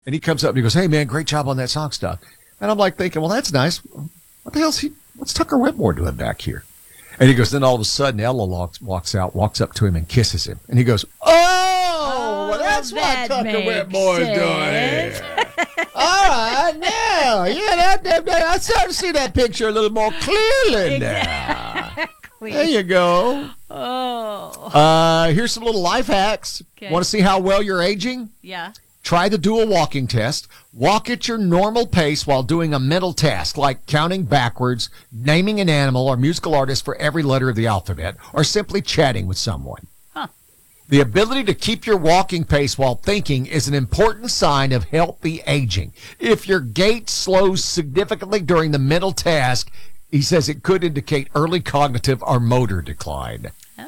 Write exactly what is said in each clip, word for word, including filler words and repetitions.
And he comes up and he goes, "Hey, man, great job on that song stuff." And I'm like thinking, well, that's nice. What the hell's he, what's Tucker Whitmore doing back here? And he goes, then all of a sudden, Ella walks, walks out, walks up to him and kisses him. And he goes, oh, Oh, well, that's what that Tucker makes Whitmore's sense. doing. All right, now, yeah, that, that, that, I start to see that picture a little more clearly now. Exactly. There you go. Oh. Uh, here's some little life hacks. Okay. Want to see how well you're aging? Yeah. Try the dual walking test. Walk at your normal pace while doing a mental task like counting backwards, naming an animal or musical artist for every letter of the alphabet, or simply chatting with someone. Huh. The ability to keep your walking pace while thinking is an important sign of healthy aging. If your gait slows significantly during the mental task, he says it could indicate early cognitive or motor decline. Oh.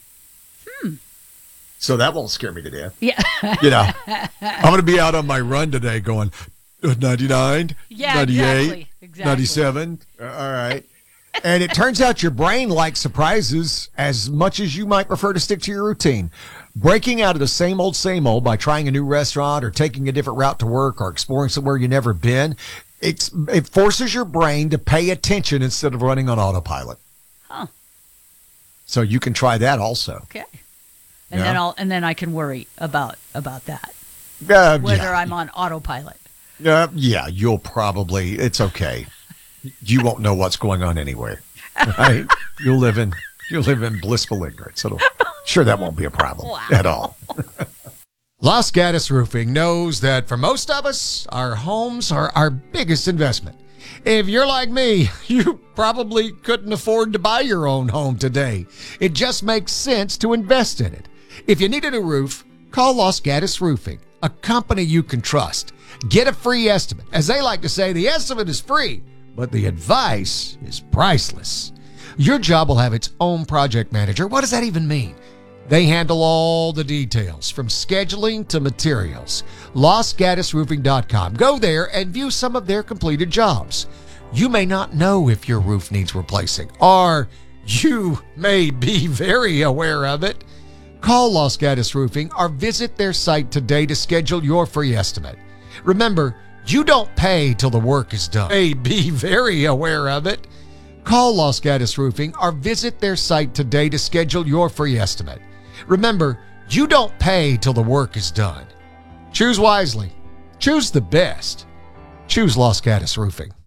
So that won't scare me to death. Yeah. You know, I'm going to be out on my run today going uh, ninety-nine, Yeah, ninety-eight, exactly, exactly. ninety-seven. Uh, all right. And it turns out your brain likes surprises as much as you might prefer to stick to your routine. Breaking out of the same old, same old by trying a new restaurant or taking a different route to work or exploring somewhere you've never been, it's, it forces your brain to pay attention instead of running on autopilot. Huh. So you can try that also. Okay. And Yeah. then I'll and then I can worry about about that. Uh, Whether yeah. I'm on autopilot. Uh, yeah, you'll probably, it's okay. You won't know what's going on anyway. Right? You'll live in, you'll live in blissful ignorance. It'll, sure, that won't be a problem Wow. at all. Los Gaddis Roofing knows that for most of us, our homes are our biggest investment. If you're like me, you probably couldn't afford to buy your own home today. It just makes sense to invest in it. If you need a new roof, call Los Gaddis Roofing, a company you can trust. Get a free estimate. As they like to say, the estimate is free, but the advice is priceless. Your job will have its own project manager. What does that even mean? They handle all the details, from scheduling to materials. Los Gaddis Roofing dot com. Go there and view some of their completed jobs. You may not know if your roof needs replacing, or you may be very aware of it. Call Los Gaddis Roofing or visit their site today to schedule your free estimate. Remember, you don't pay till the work is done. May be very aware of it. Call Los Gaddis Roofing or visit their site today to schedule your free estimate. Remember, you don't pay till the work is done. Choose wisely. Choose the best. Choose Los Gaddis Roofing.